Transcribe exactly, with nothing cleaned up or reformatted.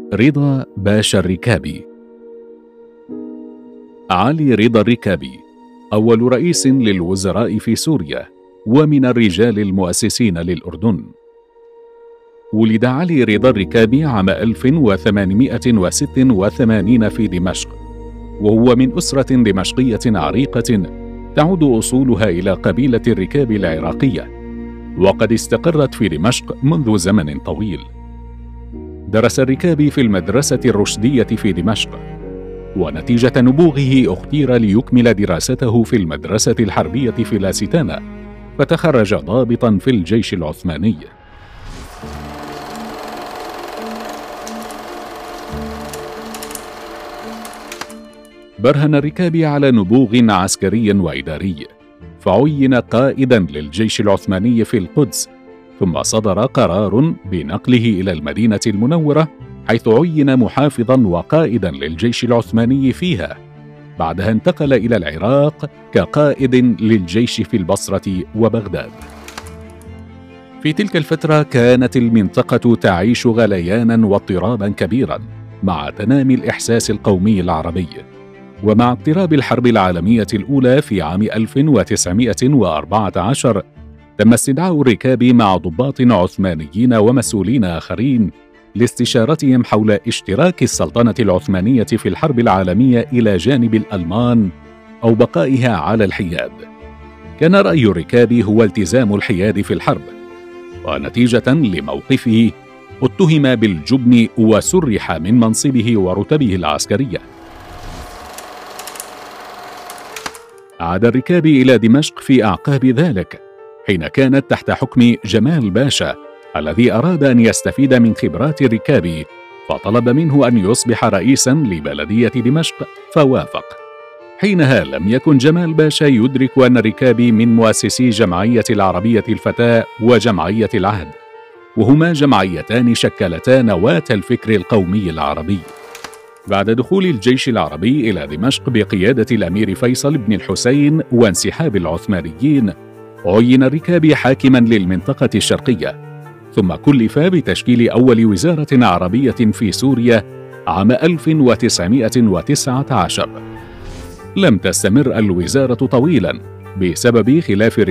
رضا باشا الركابي. علي رضا الركابي أول رئيس للوزراء في سوريا، ومن الرجال المؤسسين للأردن. ولد علي رضا الركابي عام ألف وثمانمائة وستة وثمانين في دمشق، وهو من أسرة دمشقية عريقة تعود أصولها إلى قبيلة الركابي العراقية، وقد استقرت في دمشق منذ زمن طويل. درس الركابي في المدرسة الرشدية في دمشق، ونتيجة نبوغه اختير ليكمل دراسته في المدرسة الحربية في لاستانا، فتخرج ضابطا في الجيش العثماني. برهن الركابي على نبوغ عسكري وإداري، فعين قائدا للجيش العثماني في القدس، ثم صدر قرار بنقله إلى المدينة المنورة، حيث عين محافظا وقائدا للجيش العثماني فيها. بعدها انتقل إلى العراق كقائد للجيش في البصرة وبغداد. في تلك الفترة كانت المنطقة تعيش غليانا واضطرابا كبيرا مع تنامي الإحساس القومي العربي. ومع اقتراب الحرب العالمية الأولى في عام ألف وتسعمائة وأربعة عشر، تم استدعاء الركابي مع ضباط عثمانيين ومسؤولين آخرين لاستشارتهم حول اشتراك السلطنة العثمانية في الحرب العالمية إلى جانب الألمان أو بقائها على الحياد. كان رأي الركابي هو التزام الحياد في الحرب، ونتيجة لموقفه اتهم بالجبن وسرح من منصبه ورتبه العسكرية. عاد الركابي إلى دمشق في أعقاب ذلك، حين كانت تحت حكم جمال باشا الذي أراد أن يستفيد من خبرات الركابي، فطلب منه أن يصبح رئيسا لبلدية دمشق، فوافق. حينها لم يكن جمال باشا يدرك أن الركابي من مؤسسي جمعية العربية الفتاة وجمعية العهد، وهما جمعيتان شكلتا نواة الفكر القومي العربي. بعد دخول الجيش العربي إلى دمشق بقيادة الأمير فيصل بن الحسين وانسحاب العثمانيين، عين الركابي حاكما للمنطقة الشرقية، ثم كلف بتشكيل أول وزارة عربية في سوريا عام ألف وتسعمائة وتسعة عشر. لم تستمر الوزارة طويلا بسبب خلاف